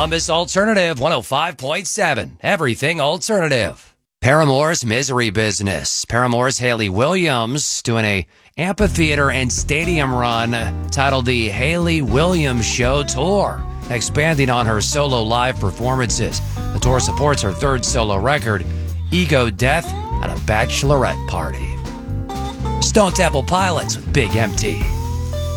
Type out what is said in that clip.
Columbus Alternative 105.7. Everything alternative. Paramore's Misery Business. Paramore's Hayley Williams doing a amphitheater and stadium run titled the Hayley Williams Show Tour, expanding on her solo live performances. The tour supports her third solo record, Ego Death, at a bachelorette party. Stone Temple Pilots with Big Empty.